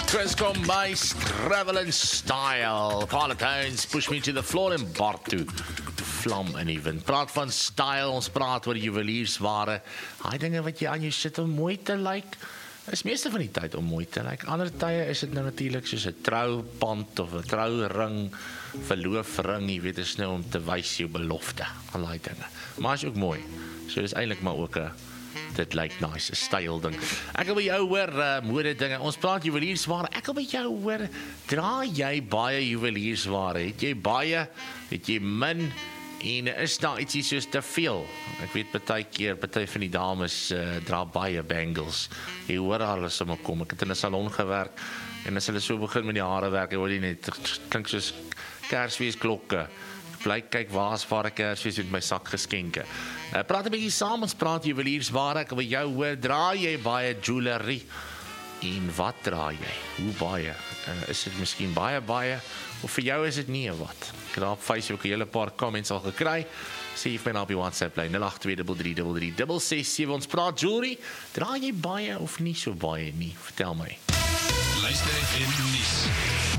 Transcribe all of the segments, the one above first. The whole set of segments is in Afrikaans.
Chris Combs, Travel in Style. Parlotones, Push Me to the Floor en Bart toe. Vlam in die wind. Praat van style, ons praat oor juweliersware. Daai dinge wat jy aan jou sit om mooi te lyk, is meeste van die tyd om mooi te lyk. Ander tye is dit nou natuurlik soos 'n troupand of 'n trouring, verloofring, jy weet, is nou om te wys jou belofte, al daai dinge. Maar is ook mooi. So dis eintlik maar ook 'n dit lyk nice, 'n styl ding. Ek wil by jou hoor mode dinge. Ons praat juweliersware. Ek wil by jou hoor, dra jy baie juweliersware? Het jy baie? Het jy min? En is daar ietsie soos te veel? Ek weet party van die dames dra baie bangles. Jy hoor hulle sommer kom. Ek het in 'n salon gewerk en as hulle so begin met die hare werk, hoor jy net klink soos Kersfeesklokke. Bly kyk waar's vir 'n Kersfees met my sak geskenke. Praat 'n bietjie saam, ons praat juweliersware. Ek wil jou hoor, dra jy baie jewelry? En wat dra jy? Hoe baie? Is dit miskien baie? Of vir jou is dit nie wat? Ek het daar op Facebook 'n hele paar comments al gekry. Sê jy vir my op die WhatsApp lyn 0823333667. Ons praat jewelry. Dra jy baie of nie so baie nie? Vertel my. Luister FM nuus.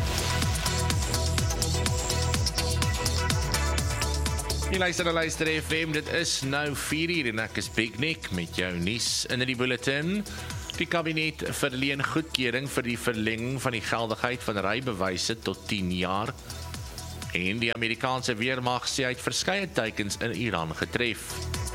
Jy luister FM, dit is nou 4:00 en ek is Big Nick met jou nuus in die bulletin. Die kabinet verleen goedkeuring vir die verlenging van die geldigheid van rybewyse tot 10 jaar. En die Amerikaanse weermag sê hy het verskeie teikens in Iran getref.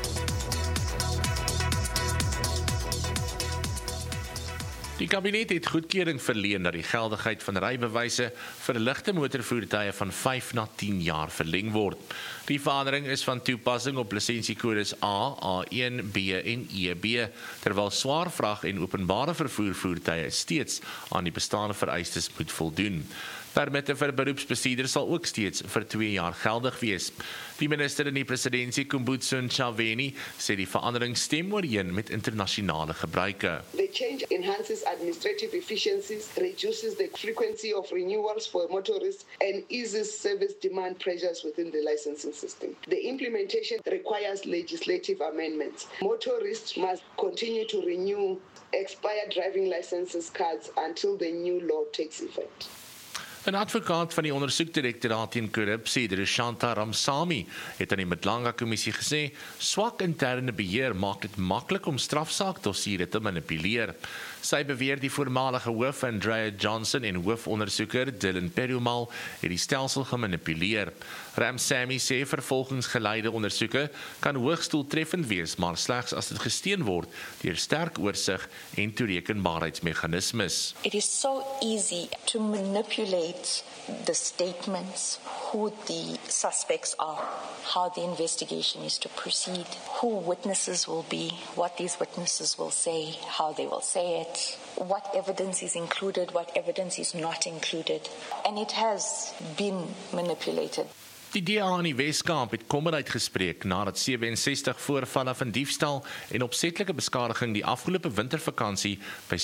Die kabinet het goedkeuring verleen dat die geldigheid van rybewyse vir ligte motorvoertuie van 5 na 10 jaar verleng word. Die verandering is van toepassing op lisensiekodes A, A1, B en EB, terwyl swaar vrag en openbare vervoervoertuie steeds aan die bestaande vereistes moet voldoen. Permitte vir beroepsbestuurders sal ook steeds vir 2 jaar geldig wees. Die minister in die presidentskap, Kumbutso Ntshavheni, sê die verandering stem ooreen met internasionale gebruike. The change enhances administrative efficiencies, reduces the frequency of renewals for motorists, and eases service demand pressures within the licensing system. The implementation requires legislative amendments. Motorists must continue to renew expired driving licenses cards until the new law takes effect. 'n Advokaat van die ondersoekdirektoraat teen korrupsie, Shanta Ramsamy, het aan die Mdlanga-kommissie gesê, swak interne beheer maak dit maklik om strafsaakdossiere te manipuleer. Sy beweer die voormalige hoof Andrea Johnson en hoofondersoeker Dylan Perumal het die stelsel gemanipuleer. Ramsamy sê vervolgingsgeleide ondersoeke kan hoogs doeltreffend wees, maar slegs as dit gesteun word deur sterk oorsig en toerekenbaarheidsmeganismes. It is so easy to manipulate the statements, who the suspects are, how the investigation is to proceed, who witnesses will be, what these witnesses will say, how they will say it, what evidence is included, what evidence is not included. And it has been manipulated. Die DA in die Weskaap het kommer uitgespreek nadat 67 voorvalle van diefstal en opsetlike beskadiging die afgelope wintervakansie by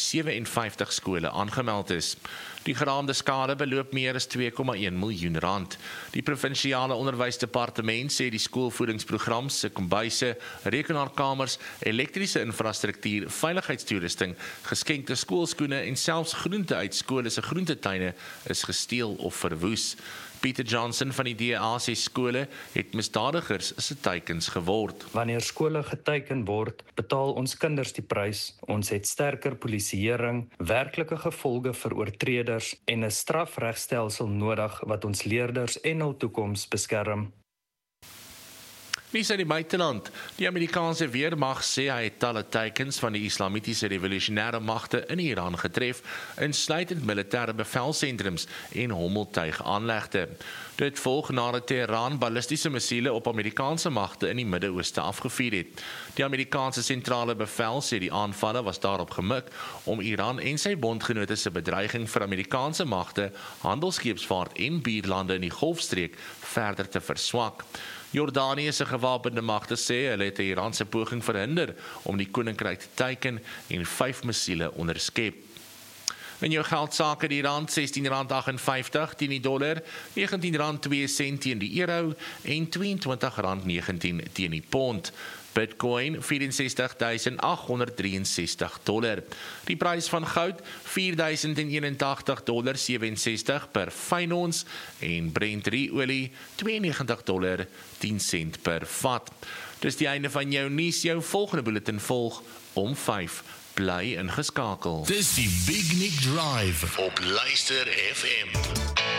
57 skole aangemeld is. Die geraamde skade beloop meer as 2,1 miljoen rand. Die provinsiale onderwysdepartement sê die skoolvoedingsprogram se kombuise, rekenaarkamers, elektriese infrastruktuur, veiligheidstoerusting, geskenkte skoolskoene en selfs groente uit skole se groentetuine is gesteel of verwoes. Peter Johnson van die DA sê skole het misdadigers se teikens geword. Wanneer skole geteiken word, betaal ons kinders die prys. Ons het sterker polisieering, werklike gevolge vir oortreders en 'n strafregstelsel nodig wat ons leerders en hul toekoms beskerm. Wie sê die buiteland? Die Amerikaanse weermag sê hy het talle teikens van die islamitiese revolusionêre magte in Iran getref, insluitend militêre bevelsentrums en hommeltuigaanlegte. Dit volg nadat Teheran ballistiese missiele op Amerikaanse magte in die Midde-Ooste afgevuur het. Die Amerikaanse sentrale bevel sê die aanvalle was daarop gemik om Iran en sy bondgenote se bedreiging vir Amerikaanse magte, handelskeepsvaart en buurlande in die Golfstreek verder te verswak. Jordanië se gewapende magte sê hulle het 'n Iranse poging verhinder om die koninkryk te teiken en 5 missiele onderskep. In jou geldsake die rand R16.58 teen die dollar, R19.02 teen die euro en R22.19 teen die pond. Bitcoin $64,863. Die prys van goud $4,081,67 per fyn ons en Brent olie $92,10 per vat. Dis die einde van jou nuus, jou volgende bulletin volg om 5. Bly ingeskakel. Dis die Big Nick Drive op Luister FM.